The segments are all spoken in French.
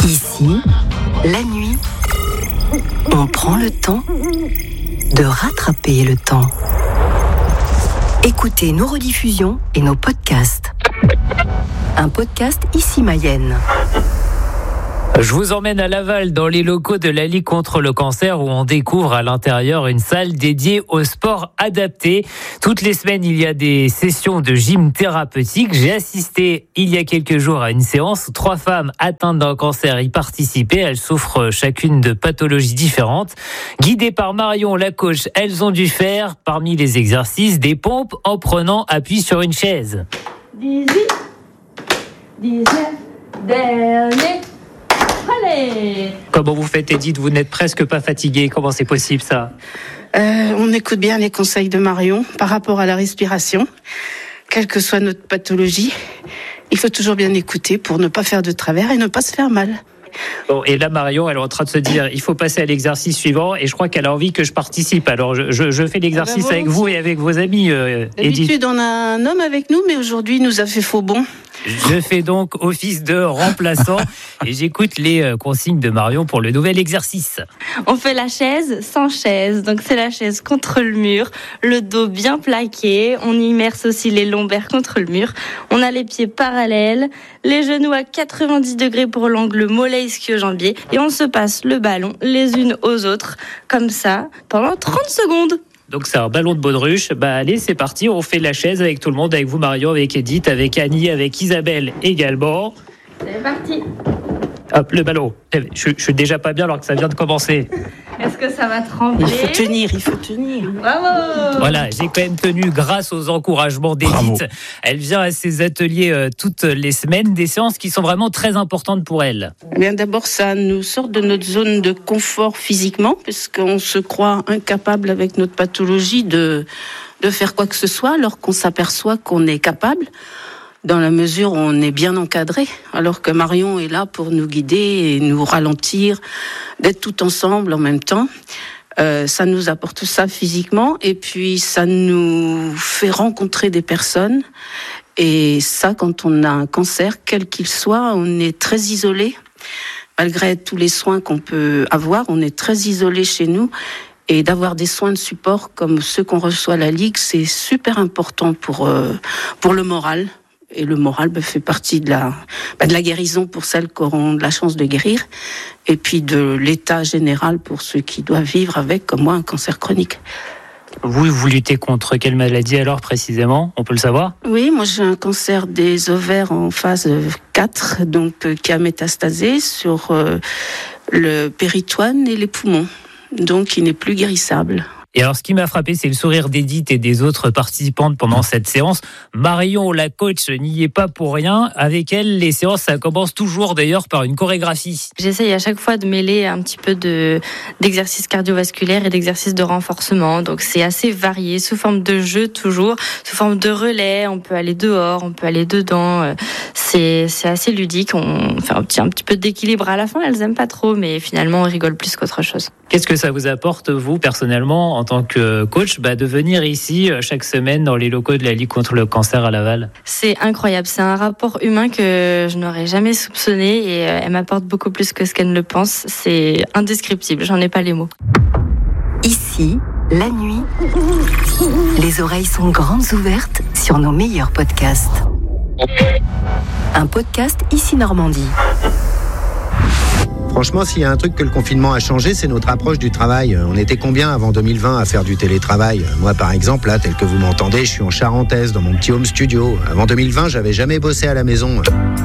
Ici, la nuit, on prend le temps de rattraper le temps. Écoutez nos rediffusions et nos podcasts. Un podcast Ici Mayenne. Je vous emmène à Laval dans les locaux de la Ligue contre le cancer où on découvre à l'intérieur une salle dédiée au sport adapté. Toutes les semaines, il y a des sessions de gym thérapeutique. J'ai assisté il y a quelques jours à une séance où 3 femmes atteintes d'un cancer y participaient. Elles souffrent chacune de pathologies différentes. Guidées par Marion, la coach, elles ont dû faire, parmi les exercices, des pompes en prenant appui sur une chaise. 18, 19, dernier. Allez. Comment vous faites, Edith ? Vous n'êtes presque pas fatiguée. Comment c'est possible, ça ? On écoute bien les conseils de Marion par rapport à la respiration. Quelle que soit notre pathologie, il faut toujours bien écouter pour ne pas faire de travers et ne pas se faire mal. Bon, et là, Marion, elle est en train de se dire, il faut passer à l'exercice suivant, et je crois qu'elle a envie que je participe. Alors, je fais l'exercice avec vous et avec vos amis, Edith. D'habitude, on a un homme avec nous, mais aujourd'hui, il nous a fait faux bond. Je fais donc office de remplaçant et j'écoute les consignes de Marion pour le nouvel exercice. On fait la chaise sans chaise. Donc c'est la chaise contre le mur, le dos bien plaqué. On immerse aussi les lombaires contre le mur. On a les pieds parallèles, les genoux à 90 degrés pour l'angle mollet ischio-jambier. Et on se passe le ballon les unes aux autres, comme ça, pendant 30 secondes. Donc c'est un ballon de baudruche. Allez, c'est parti, on fait la chaise avec tout le monde, avec vous Marion, avec Edith, avec Annie, avec Isabelle également. C'est parti. Hop, le ballon. Je suis déjà pas bien alors que ça vient de commencer. Est-ce que ça va trembler ? Il faut tenir. Bravo ! Voilà, j'ai quand même tenu grâce aux encouragements d'Edith. Elle vient à ses ateliers toutes les semaines, des séances qui sont vraiment très importantes pour elle. Bien, d'abord, ça nous sort de notre zone de confort physiquement, puisqu'on se croit incapable avec notre pathologie de faire quoi que ce soit, alors qu'on s'aperçoit qu'on est capable, dans la mesure où on est bien encadré, alors que Marion est là pour nous guider et nous ralentir, d'être tout ensemble en même temps. Ça nous apporte ça physiquement, et puis ça nous fait rencontrer des personnes. Et ça, quand on a un cancer, quel qu'il soit, on est très isolé. Malgré tous les soins qu'on peut avoir, on est très isolé chez nous. Et d'avoir des soins de support comme ceux qu'on reçoit à la Ligue, c'est super important pour le moral. Et le moral fait partie de la guérison pour celles qui auront de la chance de guérir, et puis de l'état général pour ceux qui doivent vivre avec, comme moi, un cancer chronique. Vous luttez contre quelle maladie alors précisément ? On peut le savoir ? Oui, moi j'ai un cancer des ovaires en phase 4, donc qui a métastasé sur le péritoine et les poumons, donc il n'est plus guérissable. Et alors, ce qui m'a frappé, c'est le sourire d'Edith et des autres participantes pendant cette séance. Marion, la coach, n'y est pas pour rien. Avec elle, les séances, ça commence toujours d'ailleurs par une chorégraphie. J'essaye à chaque fois de mêler un petit peu d'exercices cardiovasculaires et d'exercices de renforcement. Donc c'est assez varié, sous forme de jeu toujours, sous forme de relais. On peut aller dehors, on peut aller dedans. C'est assez ludique. On fait un petit peu d'équilibre à la fin. Elles aiment pas trop, mais finalement on rigole plus qu'autre chose. Qu'est-ce que ça vous apporte, vous, personnellement, en tant que coach, de venir ici chaque semaine dans les locaux de la Ligue contre le cancer à Laval ? C'est incroyable. C'est un rapport humain que je n'aurais jamais soupçonné, et elle m'apporte beaucoup plus que ce qu'elle ne le pense. C'est indescriptible. J'en ai pas les mots. Ici, la nuit, les oreilles sont grandes ouvertes sur nos meilleurs podcasts. Un podcast Ici Normandie. Franchement, s'il y a un truc que le confinement a changé, c'est notre approche du travail. On était combien avant 2020 à faire du télétravail ? Moi, par exemple, là, tel que vous m'entendez, je suis en Charentaise, dans mon petit home studio. Avant 2020, j'avais jamais bossé à la maison.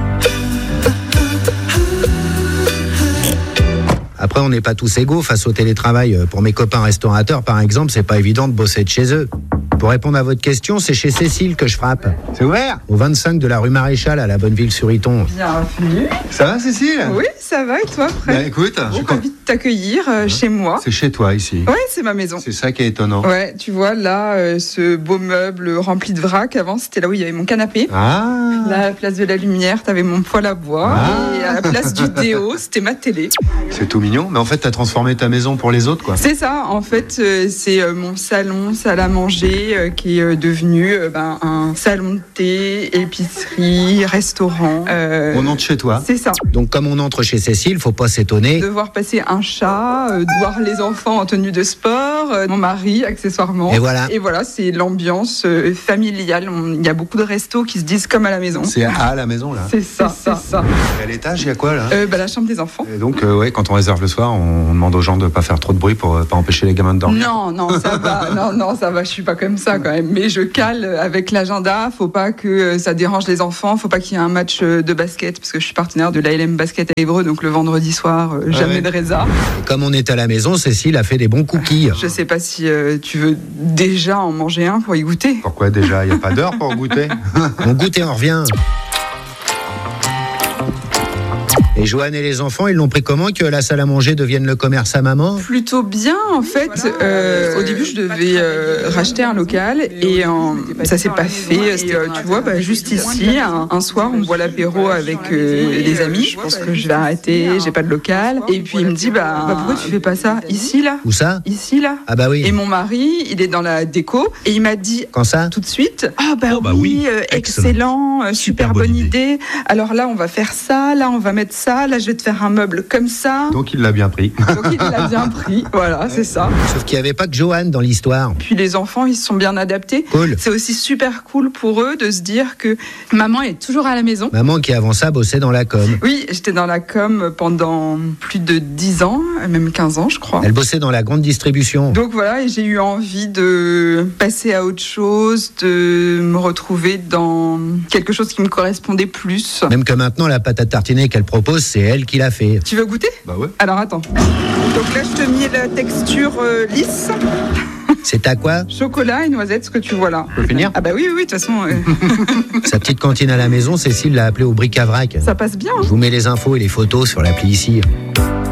Après, on n'est pas tous égaux face au télétravail. Pour mes copains restaurateurs, par exemple, c'est pas évident de bosser de chez eux. Pour répondre à votre question, c'est chez Cécile que je frappe. C'est ouvert ? Au 25 de la rue Maréchal, à la Bonneville-sur-Iton. Bienvenue. Ça va, Cécile ? Oui, ça va, et toi, Fred ? Écoute, je suis ravie de t'accueillir chez moi. C'est chez toi, ici. Ouais, c'est ma maison. C'est ça qui est étonnant. Ouais, tu vois, là, ce beau meuble rempli de vrac. Avant, c'était là où il y avait mon canapé. Ah. Là, à la place de la lumière, t'avais mon poêle à bois. Ah. Et à la place du déo, c'était ma télé. C'est tout mignon, mais en fait, t'as transformé ta maison pour les autres, quoi. C'est ça, en fait, c'est mon salon, salle à manger, qui est devenu un salon de thé, épicerie, restaurant. On entre chez toi. C'est ça. Donc comme on entre chez Cécile, faut pas s'étonner. De voir passer un chat, de voir les enfants en tenue de sport, mon mari accessoirement. Et voilà. Et voilà, c'est l'ambiance familiale. Il y a beaucoup de restos qui se disent comme à la maison. C'est à la maison, là. C'est ça. À l'étage, il y a quoi, là La chambre des enfants. Et donc, quand on réserve le soir, on demande aux gens de pas faire trop de bruit pour pas empêcher les gamins de dormir. Non, ça va. Non, ça va. Je suis pas comme ça quand même. Mais je cale avec l'agenda. Faut pas que ça dérange les enfants. Faut pas qu'il y ait un match de basket parce que je suis partenaire de l'ALM Basket à Évreux. Donc le vendredi soir, jamais de résa. Et comme on est à la maison, Cécile a fait des bons cookies. Je sais pas si tu veux déjà en manger un pour y goûter. Pourquoi déjà? Il n'y a pas d'heure pour goûter? On goûte et on revient. Et Joanne et les enfants, ils l'ont pris comment que la salle à manger devienne le commerce à maman? Plutôt bien, en fait. Au début, je devais racheter un local et ça s'est pas fait. Tu vois, juste ici, un soir, on boit l'apéro avec les amis. Je pense que je vais arrêter, j'ai pas de local. Et puis il me dit, pourquoi tu fais pas ça ici, là? Où ça? Ici, là. Ah bah oui. Et mon mari, il est dans la déco et il m'a dit, Quand ça? tout de suite, oui, excellent, super bonne idée. Alors là, on va faire ça, là, on va mettre ça. Là, je vais te faire un meuble comme ça. Donc il l'a bien pris. Donc il l'a bien pris, voilà, c'est ça. Sauf qu'il n'y avait pas que Joanne dans l'histoire. Puis les enfants, ils se sont bien adaptés. Cool. C'est aussi super cool pour eux de se dire que maman est toujours à la maison. Maman qui avant ça bossait dans la com. Oui, j'étais dans la com pendant plus de 10 ans, même 15 ans, je crois. Elle bossait dans la grande distribution. Donc voilà, et j'ai eu envie de passer à autre chose, de me retrouver dans quelque chose qui me correspondait plus. Même que maintenant, la pâte à tartiner qu'elle propose, c'est elle qui l'a fait. Tu veux goûter? Bah ouais. Alors attends. Donc là, je te mets la texture lisse. C'est à quoi? Chocolat et noisette, ce que tu vois là. On peut finir? Ah bah oui, de toute façon, Sa petite cantine à la maison, Cécile l'a appelée au bric-à-vrac. ça passe bien. Je vous mets les infos et les photos sur l'appli ici.